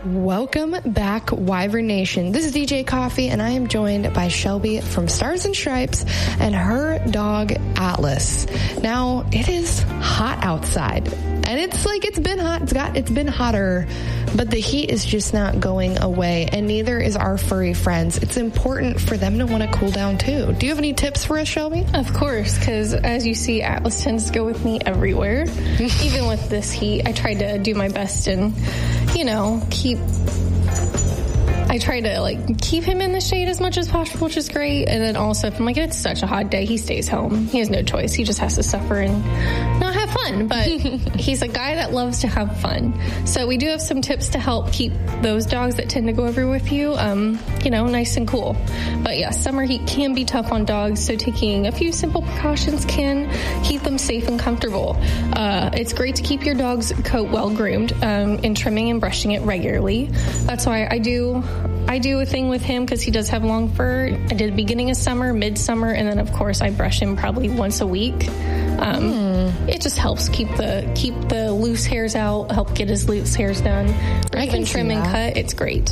Welcome back, Wyvern Nation. This is DJ Coffee, and I am joined by Shelby from Stars and Stripes and her dog, Atlas. Now, it is hot outside, and it's been hot. It's been hotter, but the heat is just not going away, and neither is our furry friends. It's important for them to want to cool down, too. Do you have any tips for us, Shelby? Of course, because as you see, Atlas tends to go with me everywhere. Even with this heat, I tried to do my best and, I try to keep him in the shade as much as possible, which is great. And then also, if I'm it's such a hot day, he stays home. He has no choice. He just has to suffer and not have fun. But he's a guy that loves to have fun. So we do have some tips to help keep those dogs that tend to go everywhere with you, nice and cool. But yeah, summer heat can be tough on dogs. So taking a few simple precautions can keep them safe and comfortable. It's great to keep your dog's coat well groomed and trimming and brushing it regularly. That's why I do a thing with him because he does have long fur. I did the beginning of summer, midsummer, and then of course I brush him probably once a week. It just helps keep the loose hairs out, help get his loose hairs done. I can trim and cut. It's great.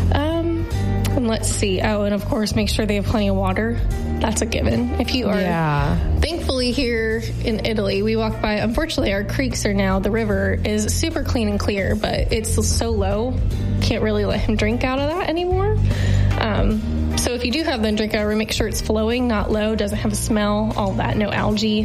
And let's see. Oh, and of course make sure they have plenty of water. That's a given. If you are, thankfully here in Italy, we walk by, unfortunately our creeks are now, the river is super clean and clear, but it's so low, can't really let him drink out of that anymore. So if you do have them drink out of it, make sure it's flowing, not low, doesn't have a smell, all that, no algae.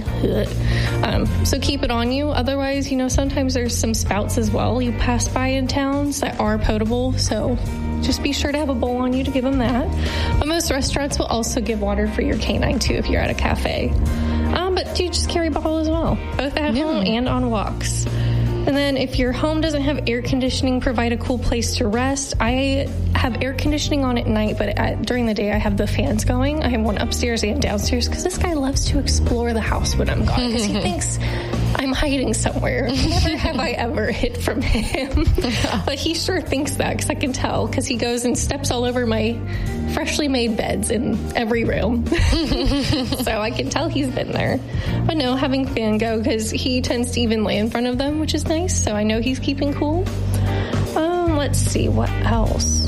So keep it on you. Otherwise, sometimes there's some spouts as well you pass by in towns that are potable, so just be sure to have a bowl on you to give them that. But most restaurants will also give water for your canine too if you're at a cafe. But you just carry a bottle as well, both at home and on walks. And then if your home doesn't have air conditioning, provide a cool place to rest. I have air conditioning on at night, but during the day I have the fans going. I have one upstairs and downstairs because this guy loves to explore the house when I'm gone because he thinks I'm hiding somewhere. Never have I ever hid from him. But he sure thinks that because I can tell because he goes and steps all over my freshly made beds in every room. So I can tell he's been there. But no, having fan go because he tends to even lay in front of them, which is nice. So I know he's keeping cool. Let's see, what else?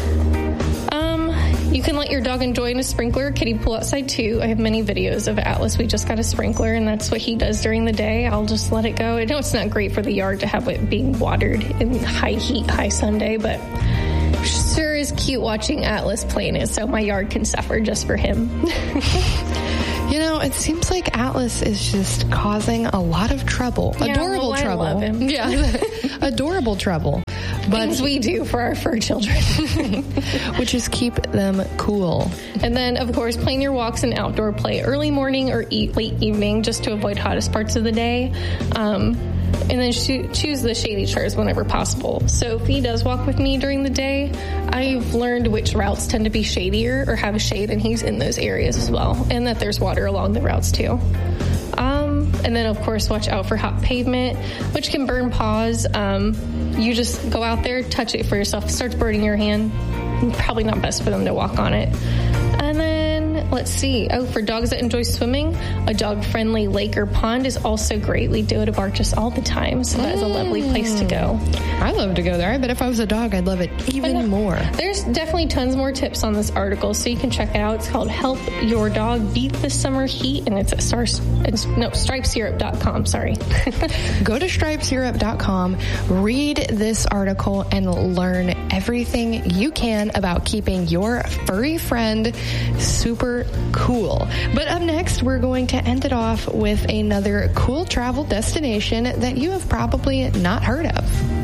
You can let your dog enjoy in a sprinkler, kiddie pool outside too. I have many videos of Atlas. We just got a sprinkler and that's what he does during the day. I'll just let it go. I know it's not great for the yard to have it being watered in high heat, high sun day, but sure is cute watching Atlas play in it, so my yard can suffer just for him. It seems like Atlas is just causing a lot of trouble. Adorable trouble. I love him. Yeah. Adorable trouble. But things we do for our fur children. Which is keep them cool. And then, of course, plan your walks and outdoor play early morning or late evening just to avoid hottest parts of the day. And then choose the shady chairs whenever possible. So if he does walk with me during the day, I've learned which routes tend to be shadier or have a shade, and he's in those areas as well. And that there's water along the routes too. And then, of course, watch out for hot pavement, which can burn paws. You just go out there, touch it for yourself. It starts burning your hand. Probably not best for them to walk on it. And then, let's see. Oh, for dogs that enjoy swimming, a dog-friendly lake or pond is also great. We do it at Barchas all the time, so that is a lovely place to go. I love to go there. I bet if I was a dog, I'd love it even more. There's definitely tons more tips on this article, so you can check it out. It's called Help Your Dog Beat the Summer Heat, and it's at stripesyrup.com, sorry. Go to stripesyrup.com, read this article, and learn everything you can about keeping your furry friend super cool. But up next, we're going to end it off with another cool travel destination that you have probably not heard of.